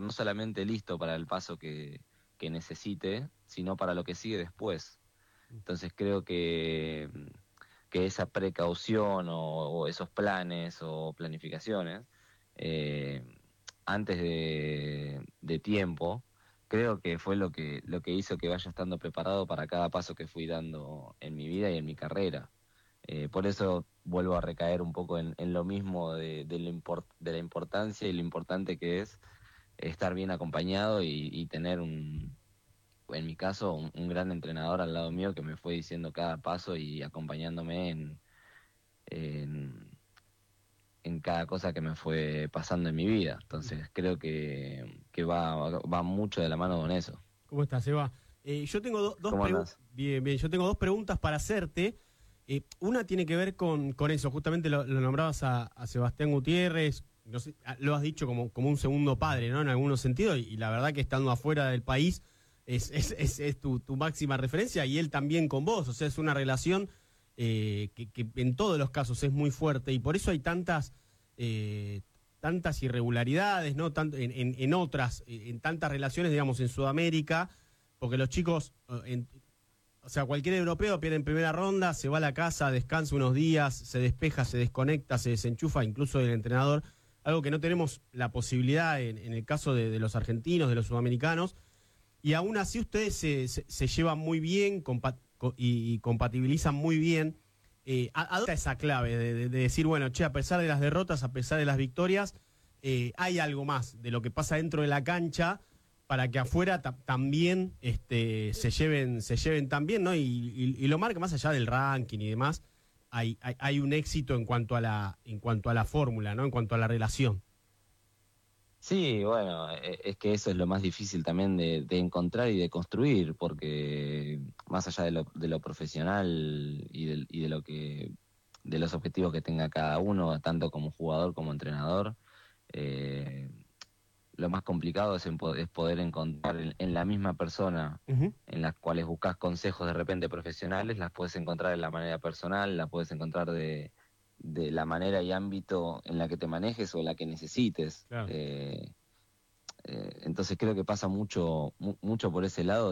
no solamente listo para el paso que necesite, sino para lo que sigue después. Entonces creo que esa precaución o esos planes o planificaciones eh, antes de tiempo, creo que fue lo que hizo que vaya estando preparado para cada paso que fui dando en mi vida y en mi carrera. Por eso vuelvo a recaer un poco en lo mismo de la importancia y lo importante que es estar bien acompañado y tener en mi caso, un gran entrenador al lado mío que me fue diciendo cada paso y acompañándome en, en cada cosa que me fue pasando en mi vida. Entonces creo que va mucho de la mano con eso. ¿Cómo estás, Eva? Yo tengo dos ¿Cómo preguntas. andás? Bien, bien. Yo tengo dos preguntas para hacerte. Una tiene que ver con eso. Justamente lo nombrabas a Sebastián Gutiérrez. No sé, lo has dicho como un segundo padre, ¿no? En algunos sentidos. Y la verdad que estando afuera del país es tu máxima referencia. Y él también con vos. O sea, es una relación que en todos los casos es muy fuerte. Y por eso hay tantas irregularidades, ¿no? En otras, en tantas relaciones, digamos, en Sudamérica, porque los chicos, o sea, cualquier europeo pierde en primera ronda, se va a la casa, descansa unos días, se despeja, se desconecta, se desenchufa, incluso del entrenador, algo que no tenemos la posibilidad en el caso de los argentinos, de los sudamericanos, y aún así ustedes se llevan muy bien y compatibilizan muy bien. ¿A dónde está esa clave de decir, bueno, che, a pesar de las derrotas, a pesar de las victorias, hay algo más de lo que pasa dentro de la cancha para que afuera también se lleven también, ¿no? Y lo marca más allá del ranking y demás, hay un éxito en cuanto a la fórmula, ¿no? En cuanto a la relación. Sí, bueno, es que eso es lo más difícil también de encontrar y de construir, porque más allá de lo profesional y de lo de los objetivos que tenga cada uno, tanto como jugador como entrenador, eh, lo más complicado es poder encontrar en la misma persona, Ujú. en las cuales buscas consejos de repente profesionales, las puedes encontrar de la manera personal, las puedes encontrar de la manera y ámbito en la que te manejes o la que necesites. Claro. Entonces creo que pasa mucho por ese lado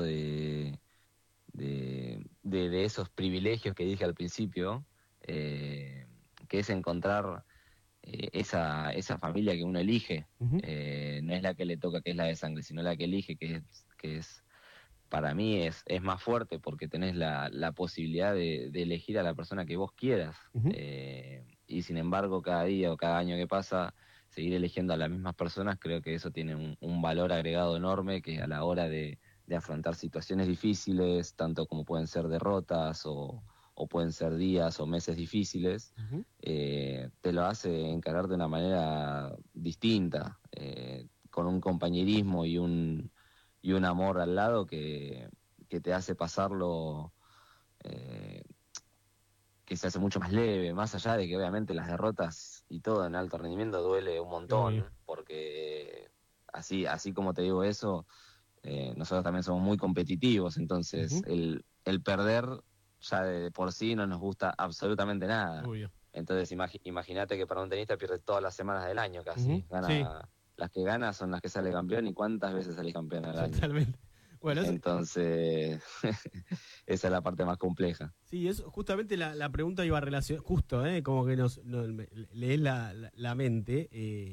de esos privilegios que dije al principio, que es encontrar esa familia que uno elige. Ujú. No es la que le toca, que es la de sangre, sino la que elige, que es para mí es más fuerte porque tenés la posibilidad de elegir a la persona que vos quieras. Ujú. Y sin embargo, cada día o cada año que pasa, seguir eligiendo a las mismas personas, creo que eso tiene un valor agregado enorme que a la hora de afrontar situaciones difíciles, tanto como pueden ser derrotas o pueden ser días o meses difíciles, Ujú. te lo hace encarar de una manera distinta, con un compañerismo y un amor al lado que te hace pasarlo, eh, que se hace mucho más leve, más allá de que obviamente las derrotas y todo en alto rendimiento duele un Obvio. montón, porque así como te digo eso, nosotros también somos muy competitivos, entonces Ujú. el perder ya de por sí no nos gusta absolutamente nada. Obvio. Entonces imagínate que para un tenista pierde todas las semanas del año Ujú. casi, Sí, las que gana son las que sale campeón y cuántas veces sale campeón al año. totalmente. Bueno, Entonces, esa es la parte más compleja. sí, es justamente la pregunta iba a relacionar, justo, como que lees la mente.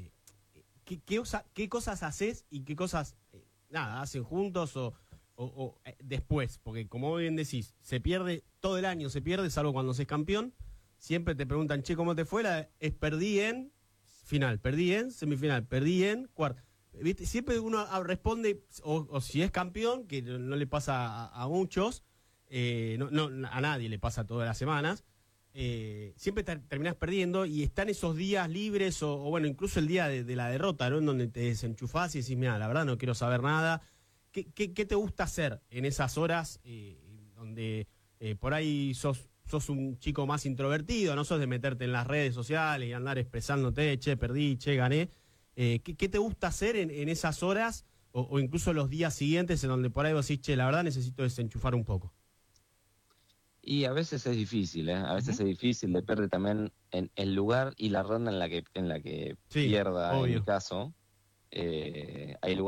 ¿Qué cosas haces y qué cosas, nada, hacen juntos o después? Porque como bien decís, se pierde, todo el año se pierde, salvo cuando se es campeón. Siempre te preguntan, che, ¿cómo te fue? Perdí en final, perdí en semifinal, perdí en cuarto. ¿Viste? Siempre uno responde, o si es campeón, que no le pasa a muchos, a nadie le pasa todas las semanas, siempre terminás perdiendo y están esos días libres o bueno, incluso el día de la derrota, ¿no? En donde te desenchufás y decís, mira, la verdad no quiero saber nada. ¿Qué te gusta hacer en esas horas donde por ahí sos un chico más introvertido, no sos de meterte en las redes sociales y andar expresándote, che, perdí, che, gané? ¿Qué te gusta hacer en esas horas o incluso los días siguientes en donde por ahí vos decís, che, la verdad necesito desenchufar un poco? Y a veces es difícil, ¿eh? A veces Ujú. es difícil, depende también en el lugar y la ronda en la que Sí, pierda, en mi obvio. caso. Hay lugares